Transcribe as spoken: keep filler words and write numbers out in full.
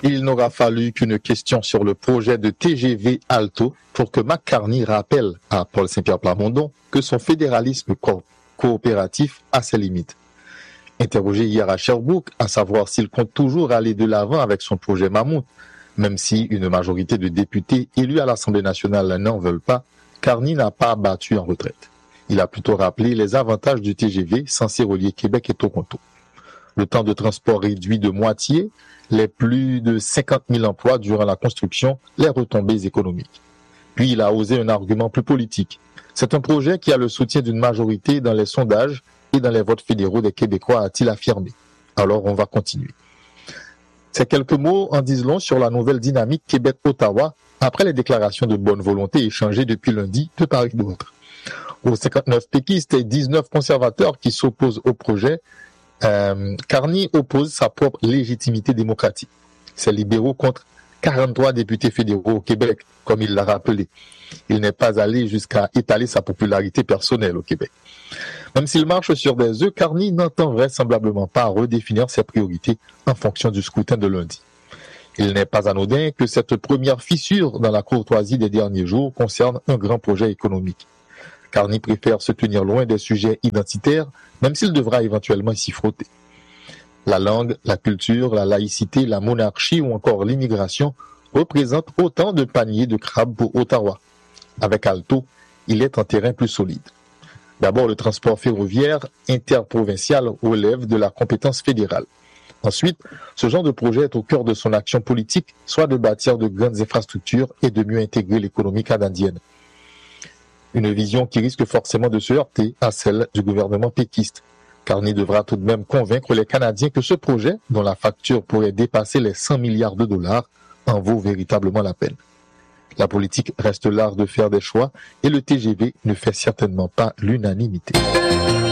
Il n'aura fallu qu'une question sur le projet de T G V Alto pour que McCartney rappelle à Paul Saint-Pierre Plamondon que son fédéralisme co- coopératif a ses limites. Interrogé hier à Sherbrooke, à savoir s'il compte toujours aller de l'avant avec son projet Mammouth, même si une majorité de députés élus à l'Assemblée nationale n'en veulent pas, Carney n'a pas battu en retraite. Il a plutôt rappelé les avantages du T G V censé relier Québec et Toronto. Le temps de transport réduit de moitié, les plus de cinquante mille emplois durant la construction, les retombées économiques. Puis il a osé un argument plus politique. C'est un projet qui a le soutien d'une majorité dans les sondages et dans les votes fédéraux des Québécois, a-t-il affirmé. Alors on va continuer. Ces quelques mots en disent long sur la nouvelle dynamique Québec-Ottawa après les déclarations de bonne volonté échangées depuis lundi de part et d'autre. Aux cinquante-neuf péquistes et dix-neuf conservateurs qui s'opposent au projet, euh, Carney oppose sa propre légitimité démocratique. C'est libéraux contre quarante-trois députés fédéraux au Québec, comme il l'a rappelé. Il n'est pas allé jusqu'à étaler sa popularité personnelle au Québec. Même s'il marche sur des œufs, Carney n'entend vraisemblablement pas redéfinir ses priorités en fonction du scrutin de lundi. Il n'est pas anodin que cette première fissure dans la courtoisie des derniers jours concerne un grand projet économique. Carney préfère se tenir loin des sujets identitaires, même s'il devra éventuellement s'y frotter. La langue, la culture, la laïcité, la monarchie ou encore l'immigration représentent autant de paniers de crabes pour Ottawa. Avec Alto, il est en terrain plus solide. D'abord, le transport ferroviaire interprovincial relève de la compétence fédérale. Ensuite, ce genre de projet est au cœur de son action politique, soit de bâtir de grandes infrastructures et de mieux intégrer l'économie canadienne. Une vision qui risque forcément de se heurter à celle du gouvernement péquiste. Carney devra tout de même convaincre les Canadiens que ce projet, dont la facture pourrait dépasser les cent milliards de dollars, en vaut véritablement la peine. La politique reste l'art de faire des choix et le T G V ne fait certainement pas l'unanimité.